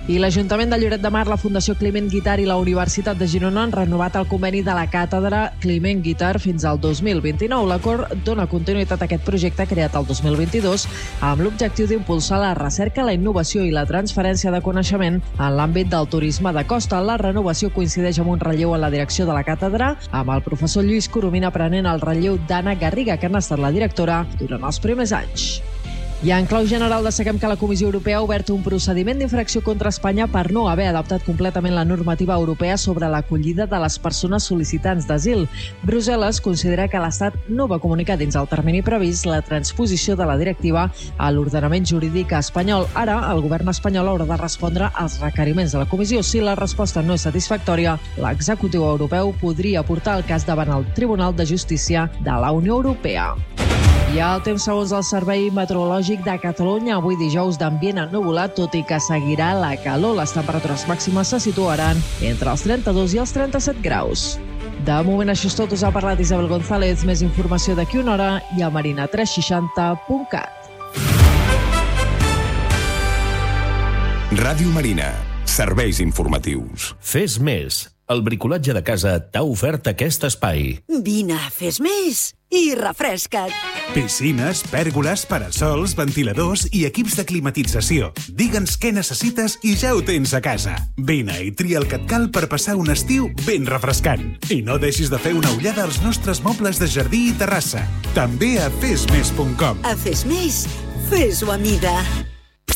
I l'Ajuntament de Lloret de Mar, la Fundació Climent Guitar i la Universitat de Girona han renovat el conveni de la càtedra Climent Guitar fins al 2029. L'acord dona continuïtat a aquest projecte creat el 2022 amb l'objectiu d'impulsar la recerca, la innovació i la transferència de coneixement en l'àmbit del turisme de costa. La renovació coincideix amb un relleu en la direcció de la càtedra, amb el professor Lluís Coromina prenent el relleu d'Anna Garriga, que n'ha estat la directora durant els primers anys. I en clau general destaquem que la Comissió Europea ha obert un procediment d'infracció contra Espanya per no haver adaptat completament la normativa europea sobre l'acollida de les persones sol·licitants d'asil. Brussel·les considera que l'Estat no va comunicar dins el termini previst la transposició de la directiva a l'ordenament jurídic espanyol. Ara, el govern espanyol haurà de respondre als requeriments de la Comissió. Si la resposta no és satisfactòria, l'executiu europeu podria portar el cas davant el Tribunal de Justícia de la Unió Europea. I el temps segons el Servei Meteorològic de Catalunya. Avui dijous d'ambient ennuvolat, tot i que seguirà la calor. Les temperatures màximes se situaran entre els 32 i els 37 graus. De moment això és tot. Us ha parlat Isabel González. Més informació d'aquí una hora i a marina360.cat. Ràdio Marina. Serveis informatius. Fes més. El bricolatge de casa t'ha ofert aquest espai. Vine, fes més i refresca't. Piscines, pèrgoles, parasols, ventiladors i equips de climatització. Digue'ns què necessites i ja ho tens a casa. Vine i tria el que et cal per passar un estiu ben refrescant. I no deixis de fer una ullada als nostres mobles de jardí i terrassa. També a fesmes.com. A Fes Més, fes-ho a mida.